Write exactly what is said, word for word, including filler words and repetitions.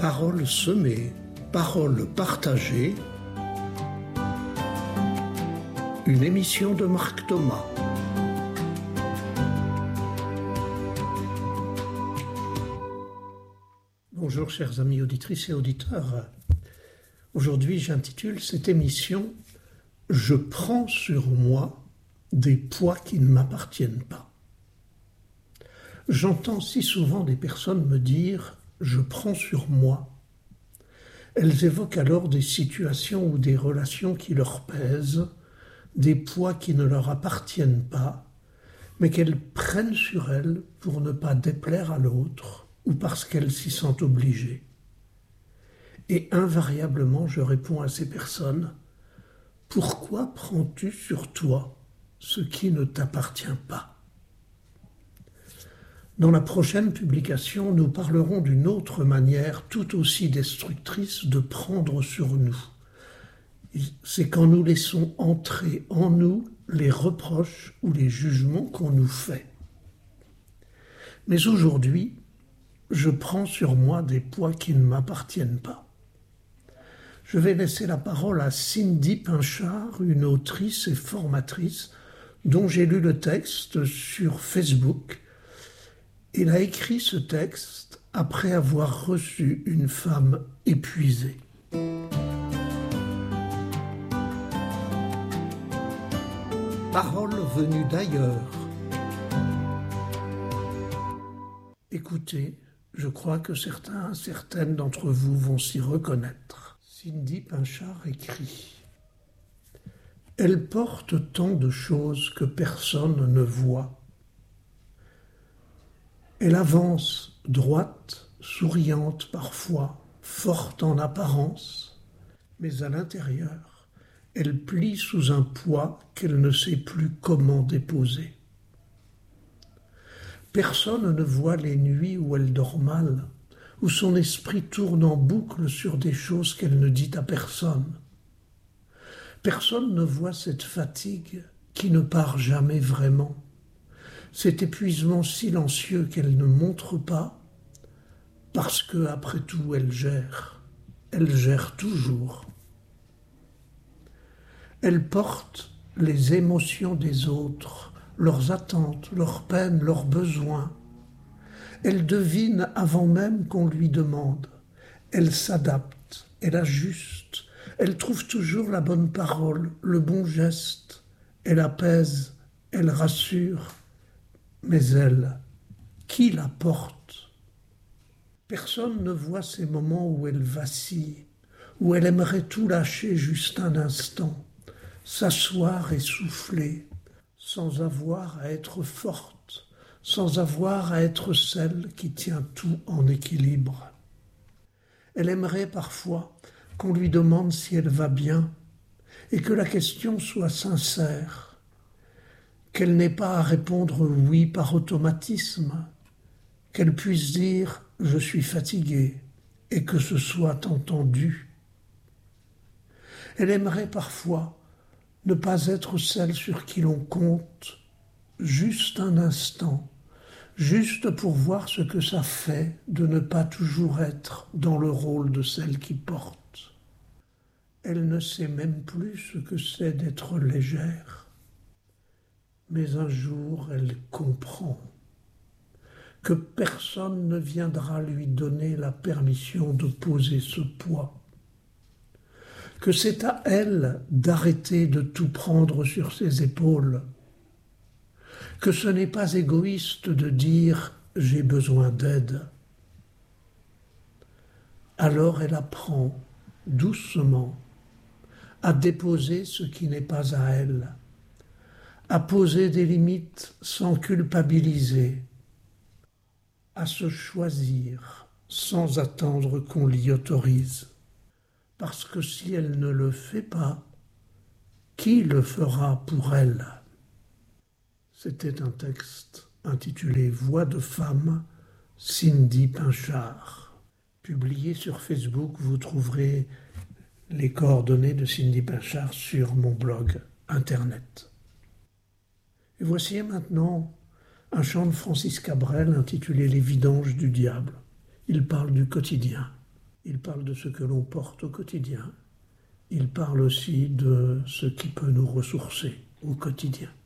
Paroles semées, paroles partagées. Une émission de Marc Thomas. Bonjour chers amis auditrices et auditeurs. Aujourd'hui j'intitule cette émission « Je prends sur moi des poids qui ne m'appartiennent pas ». J'entends si souvent des personnes me dire « je prends sur moi ». Elles évoquent alors des situations ou des relations qui leur pèsent, des poids qui ne leur appartiennent pas, mais qu'elles prennent sur elles pour ne pas déplaire à l'autre ou parce qu'elles s'y sentent obligées. Et invariablement, je réponds à ces personnes « Pourquoi prends-tu sur toi ce qui ne t'appartient pas ?» Dans la prochaine publication, nous parlerons d'une autre manière tout aussi destructrice de prendre sur nous. C'est quand nous laissons entrer en nous les reproches ou les jugements qu'on nous fait. Mais aujourd'hui, je prends sur moi des poids qui ne m'appartiennent pas. Je vais laisser la parole à Cindy Pinchard, une autrice et formatrice dont j'ai lu le texte sur Facebook. Il a écrit ce texte après avoir reçu une femme épuisée. Paroles venues d'ailleurs. Écoutez, je crois que certains, certaines d'entre vous vont s'y reconnaître. Cindy Pinchard écrit « Elle porte tant de choses que personne ne voit. Elle avance droite, souriante parfois, forte en apparence, mais à l'intérieur, elle plie sous un poids qu'elle ne sait plus comment déposer. Personne ne voit les nuits où elle dort mal, où son esprit tourne en boucle sur des choses qu'elle ne dit à personne. Personne ne voit cette fatigue qui ne part jamais vraiment. Cet épuisement silencieux qu'elle ne montre pas, parce que, après tout, elle gère. Elle gère toujours. Elle porte les émotions des autres, leurs attentes, leurs peines, leurs besoins. Elle devine avant même qu'on lui demande. Elle s'adapte, elle ajuste, elle trouve toujours la bonne parole, le bon geste. Elle apaise, elle rassure. Mais elle, qui la porte? Personne ne voit ces moments où elle vacille, où elle aimerait tout lâcher juste un instant, s'asseoir et souffler, sans avoir à être forte, sans avoir à être celle qui tient tout en équilibre. Elle aimerait parfois qu'on lui demande si elle va bien, et que la question soit sincère, qu'elle n'ait pas à répondre oui par automatisme, qu'elle puisse dire « je suis fatiguée » et que ce soit entendu. Elle aimerait parfois ne pas être celle sur qui l'on compte, juste un instant, juste pour voir ce que ça fait de ne pas toujours être dans le rôle de celle qui porte. Elle ne sait même plus ce que c'est d'être légère. Mais un jour, elle comprend que personne ne viendra lui donner la permission de poser ce poids, que c'est à elle d'arrêter de tout prendre sur ses épaules, que ce n'est pas égoïste de dire « j'ai besoin d'aide ». Alors elle apprend, doucement, à déposer ce qui n'est pas à elle, à poser des limites sans culpabiliser, à se choisir sans attendre qu'on l'y autorise. Parce que si elle ne le fait pas, qui le fera pour elle? C'était un texte intitulé « Voix de femme », Cindy Pinchard. Publié sur Facebook, vous trouverez les coordonnées de Cindy Pinchard sur mon blog internet. Et voici maintenant un chant de Francis Cabrel intitulé « Les vidanges du diable ». Il parle du quotidien. il parle de ce que l'on porte au quotidien. Il parle aussi de ce qui peut nous ressourcer au quotidien.